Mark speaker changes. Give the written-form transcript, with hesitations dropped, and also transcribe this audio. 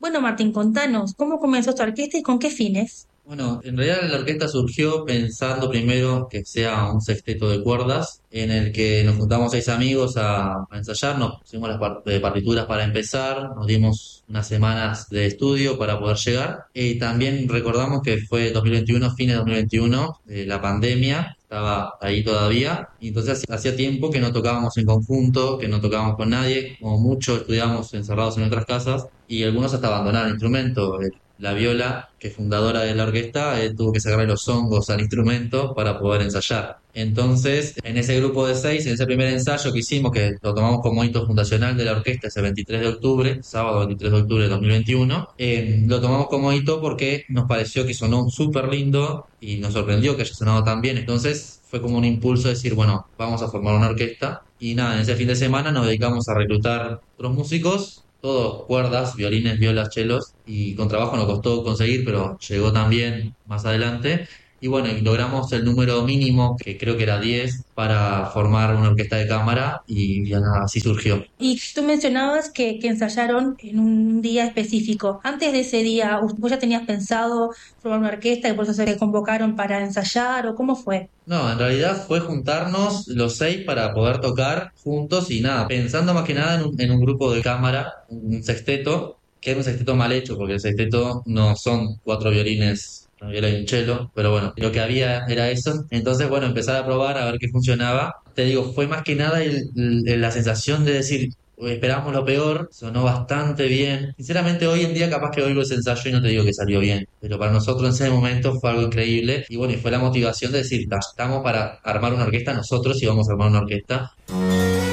Speaker 1: Bueno, Martín, contanos, ¿cómo comenzó tu orquesta y con qué fines?
Speaker 2: Bueno, en realidad la orquesta surgió pensando primero que sea un sexteto de cuerdas en el que nos juntamos 6 amigos a ensayar, nos pusimos las partituras para empezar, nos dimos unas semanas de estudio para poder llegar y también recordamos que fue 2021, fines de 2021, la pandemia estaba ahí todavía y entonces hacía tiempo que no tocábamos en conjunto, que no tocábamos con nadie, como mucho estudiábamos encerrados en nuestras casas y algunos hasta abandonaron el instrumento. La Viola, que es fundadora de la orquesta, tuvo que sacarle los hongos al instrumento para poder ensayar. Entonces, en ese grupo de 6, en ese primer ensayo que hicimos, que lo tomamos como hito fundacional de la orquesta ese 23 de octubre, sábado 23 de octubre de 2021, lo tomamos como hito porque nos pareció que sonó súper lindo y nos sorprendió que haya sonado tan bien. Entonces, fue como un impulso de decir, bueno, vamos a formar una orquesta. Y nada, en ese fin de semana nos dedicamos a reclutar otros músicos, todos cuerdas, violines, violas, chelos, y con trabajo nos costó conseguir, pero llegó también más adelante. Y bueno, y logramos el número mínimo, que creo que era 10 para formar una orquesta de cámara, y ya nada, así surgió.
Speaker 1: Y tú mencionabas que ensayaron en un día específico. Antes de ese día, ¿vos ya tenías pensado formar una orquesta y por eso se convocaron para ensayar o cómo fue?
Speaker 2: No, en realidad fue juntarnos los 6 para poder tocar juntos y nada, pensando más que nada en un grupo de cámara, un sexteto, que era un sexteto mal hecho, porque el sexteto no son 4 violines, una viola y un cello, pero bueno, lo que había era eso. Entonces, bueno, empezar a probar a ver qué funcionaba. Te digo, fue más que nada la sensación de decir, "Uy, esperábamos lo peor, sonó bastante bien. Sinceramente, hoy en día capaz que oigo ese ensayo y no te digo que salió bien, pero para nosotros en ese momento fue algo increíble y bueno, y fue la motivación de decir, "Ta, estamos para armar una orquesta nosotros y vamos a armar una orquesta".